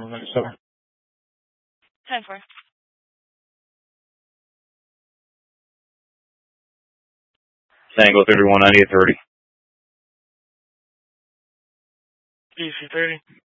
So, Time for. Tango 31, 9830. DC 30.